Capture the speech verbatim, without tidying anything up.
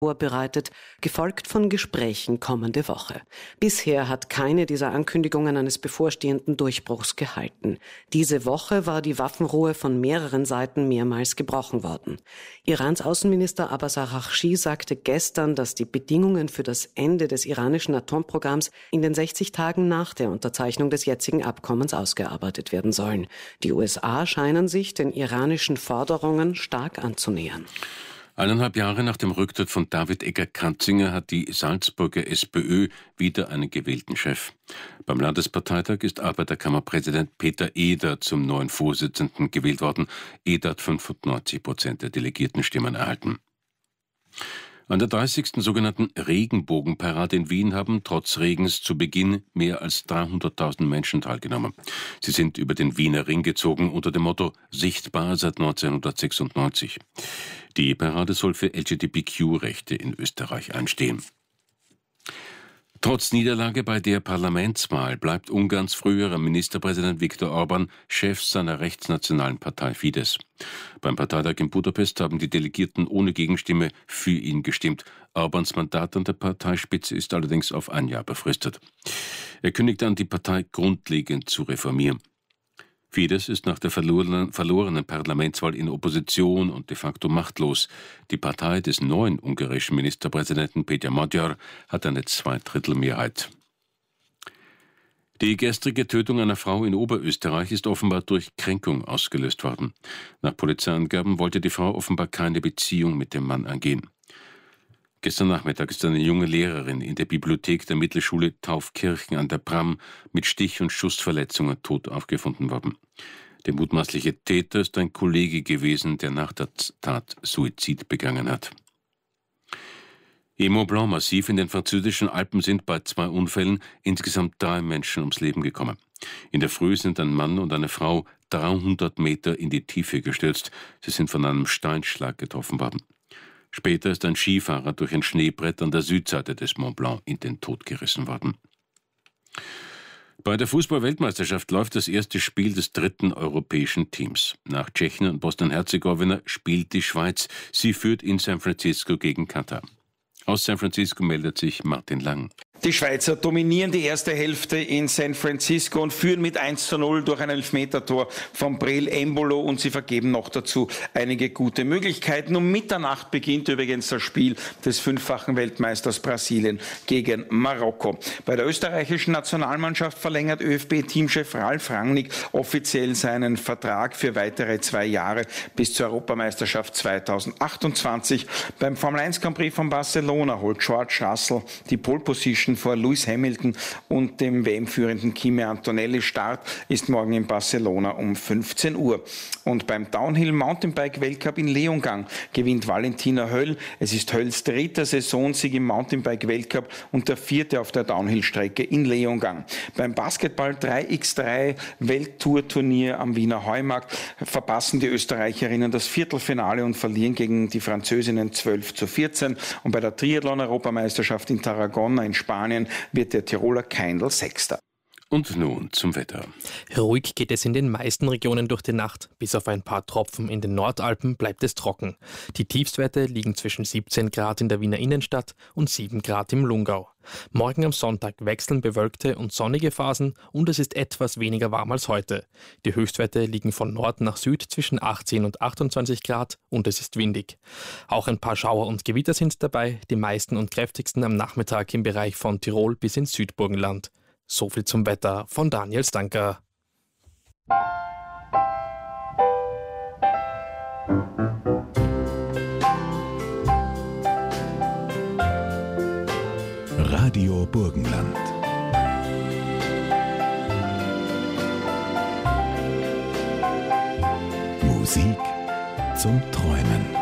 vorbereitet, gefolgt von Gesprächen kommende Woche. Bisher hat keine dieser Ankündigungen eines bevorstehenden Durchbruchs gehalten. Diese Woche war die Waffenruhe von mehreren Seiten mehrmals gebrochen worden. Irans Außenminister Abbas Araghchi sagte gestern, dass die Bedingungen für das Ende des iranischen Atomprogramms in den sechzig Tagen nach der Unterzeichnung des jetzigen Abkommens ausgearbeitet werden sollen. Die U S A scheinen sich den iranischen Forderungen stark anzunähern. Eineinhalb Jahre nach dem Rücktritt von David Egger-Kratzinger hat die Salzburger SPÖ wieder einen gewählten Chef. Beim Landesparteitag ist Arbeiterkammerpräsident Peter Eder zum neuen Vorsitzenden gewählt worden. Eder hat fünfundneunzig Prozent der Delegiertenstimmen erhalten. An der dreißigsten sogenannten Regenbogenparade in Wien haben trotz Regens zu Beginn mehr als dreihunderttausend Menschen teilgenommen. Sie sind über den Wiener Ring gezogen unter dem Motto »Sichtbar seit neunzehnhundertsechsundneunzig«. Die Parade soll für L G B T Q-Rechte in Österreich einstehen. Trotz Niederlage bei der Parlamentswahl bleibt Ungarns früherer Ministerpräsident Viktor Orbán Chef seiner rechtsnationalen Partei Fidesz. Beim Parteitag in Budapest haben die Delegierten ohne Gegenstimme für ihn gestimmt. Orbáns Mandat an der Parteispitze ist allerdings auf ein Jahr befristet. Er kündigt an, die Partei grundlegend zu reformieren. Fidesz ist nach der verlorenen, verlorenen Parlamentswahl in Opposition und de facto machtlos. Die Partei des neuen ungarischen Ministerpräsidenten Péter Magyar hat eine Zweidrittelmehrheit. Die gestrige Tötung einer Frau in Oberösterreich ist offenbar durch Kränkung ausgelöst worden. Nach Polizeiangaben wollte die Frau offenbar keine Beziehung mit dem Mann eingehen. Gestern Nachmittag ist eine junge Lehrerin in der Bibliothek der Mittelschule Taufkirchen an der Bram mit Stich- und Schussverletzungen tot aufgefunden worden. Der mutmaßliche Täter ist ein Kollege gewesen, der nach der Tat Suizid begangen hat. Im Mont Blanc-Massiv in den französischen Alpen sind bei zwei Unfällen insgesamt drei Menschen ums Leben gekommen. In der Früh sind ein Mann und eine Frau dreihundert Meter in die Tiefe gestürzt. Sie sind von einem Steinschlag getroffen worden. Später ist ein Skifahrer durch ein Schneebrett an der Südseite des Mont Blanc in den Tod gerissen worden. Bei der Fußball-Weltmeisterschaft läuft das erste Spiel des dritten europäischen Teams. Nach Tschechien und Bosnien-Herzegowina spielt die Schweiz. Sie führt in San Francisco gegen Katar. Aus San Francisco meldet sich Martin Lang. Die Schweizer dominieren die erste Hälfte in San Francisco und führen mit eins zu null durch ein Elfmetertor von Breel Embolo und sie vergeben noch dazu einige gute Möglichkeiten. Um Mitternacht beginnt übrigens das Spiel des fünffachen Weltmeisters Brasilien gegen Marokko. Bei der österreichischen Nationalmannschaft verlängert ÖFB-Teamchef Ralf Rangnick offiziell seinen Vertrag für weitere zwei Jahre bis zur Europameisterschaft zweitausendachtundzwanzig. Beim Formel eins Grand Prix von Barcelona holt George Russell die Pole Position vor Lewis Hamilton und dem W M-führenden Kimi Antonelli. Start ist morgen in Barcelona um fünfzehn Uhr. Und beim Downhill-Mountainbike-Weltcup in Leongang gewinnt Valentina Höll. Es ist Hölls dritter Saisonsieg im Mountainbike-Weltcup und der vierte auf der Downhill-Strecke in Leongang. Beim Basketball drei gegen drei Welttour-Turnier am Wiener Heumarkt verpassen die Österreicherinnen das Viertelfinale und verlieren gegen die Französinnen zwölf zu vierzehn. Und bei der Triathlon-Europameisterschaft in Tarragona in Spanien wird der Tiroler Keindl Sechster. Und nun zum Wetter. Ruhig geht es in den meisten Regionen durch die Nacht. Bis auf ein paar Tropfen in den Nordalpen bleibt es trocken. Die Tiefstwerte liegen zwischen siebzehn Grad in der Wiener Innenstadt und sieben Grad im Lungau. Morgen am Sonntag wechseln bewölkte und sonnige Phasen und es ist etwas weniger warm als heute. Die Höchstwerte liegen von Nord nach Süd zwischen achtzehn und achtundzwanzig Grad und es ist windig. Auch ein paar Schauer und Gewitter sind dabei, die meisten und kräftigsten am Nachmittag im Bereich von Tirol bis ins Südburgenland. So viel zum Wetter von Daniel Stanker. Radio Burgenland. Musik zum Träumen.